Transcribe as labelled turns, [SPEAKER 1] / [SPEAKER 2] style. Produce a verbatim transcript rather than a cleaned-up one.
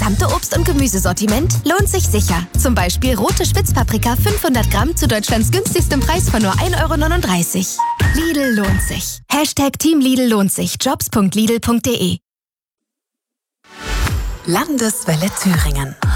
[SPEAKER 1] gesamte Obst- und Gemüsesortiment lohnt sich sicher. Zum Beispiel rote Spitzpaprika fünfhundert Gramm zu Deutschlands günstigstem Preis von nur ein Euro neununddreißig. Lidl lohnt sich. Hashtag Team Lidl lohnt sich. jobs punkt lidl punkt de.
[SPEAKER 2] Landeswelle Thüringen.